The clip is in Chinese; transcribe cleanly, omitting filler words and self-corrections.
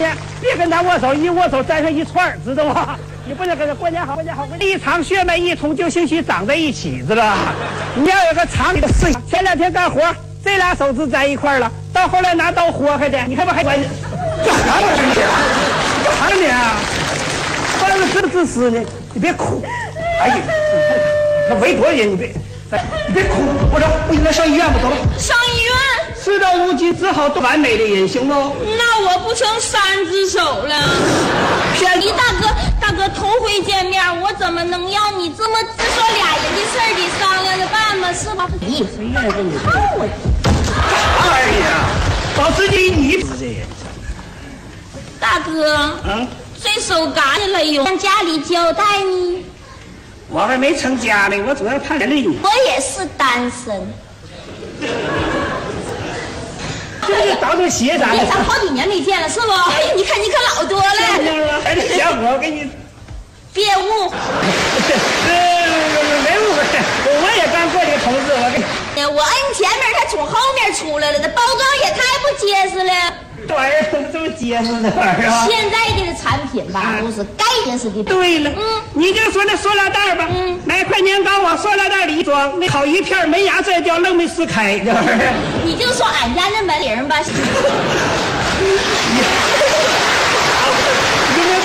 别跟他握手，一握手沾上一串，知道吗？你不能跟他过年好，过年好。一场血脉一通，就兴许长在一起，知道吧？你要有个长的事情。前2天干活，这俩手指在一块了，到后来拿刀豁开的，你看不还管？干啥玩意儿？干啥呢？完了，这自私呢？你别哭。哎呀，那围多人，你别哭。我说，我应该上医院吧？走了。 上医院。 事到如今，只好都完美的人，行不？ 那我不成3只手了。你大哥头回见面，我怎么能要你这么只说俩人的事儿得商量着办吗？是吧？ 你谁愿意跟你看我？啥玩意儿啊？保时捷你是这人。 大哥，这手嘎的了有，向家里交代呢。 我还没成家呢，我主要看人类你。 我也是单身。 就是找点鞋啥的。 咱好几年没见了，是不？哎呀，你看你可老多了。 哎，这小伙，我给你。 别误会。 没误会，我也刚过去同志，我给你。 我摁前面，他从后面出来了，那包装也太不结实了。 这玩意儿这么结实的玩意儿啊！ 现在的产品吧，都是该结实的。 对了，你就说那塑料袋吧，买块年糕往塑料袋里一装，那烤鱼片没牙摘掉，愣没撕开，这玩意儿。 你就说俺家那门铃吧。